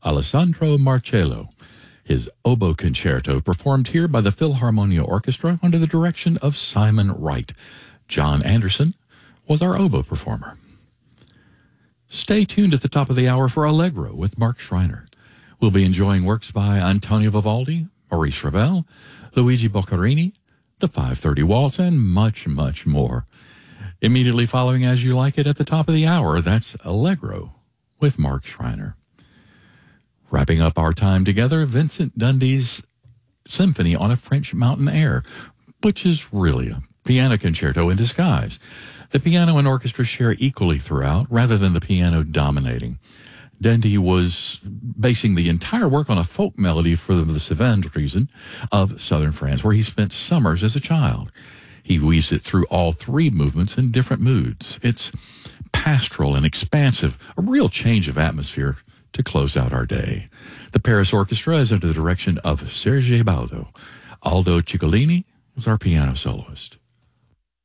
Alessandro Marcello. His oboe concerto performed here by the Philharmonia Orchestra under the direction of Simon Wright. John Anderson was our oboe performer. Stay tuned at the top of the hour for Allegro with Mark Schreiner. We'll be enjoying works by Antonio Vivaldi, Maurice Ravel, Luigi Boccherini, the 5:30 Waltz, and much, much more. Immediately following As You Like It at the top of the hour, that's Allegro with Mark Schreiner. Wrapping up our time together, Vincent Dundee's Symphony on a French Mountain Air, which is really a piano concerto in disguise. The piano and orchestra share equally throughout, rather than the piano dominating. Dundee was basing the entire work on a folk melody for the Cévennes region of southern France, where he spent summers as a child. He weaves it through all three movements in different moods. It's pastoral and expansive, a real change of atmosphere to close out our day. The Paris Orchestra is under the direction of Serge Baldо. Aldo Ciccolini is our piano soloist.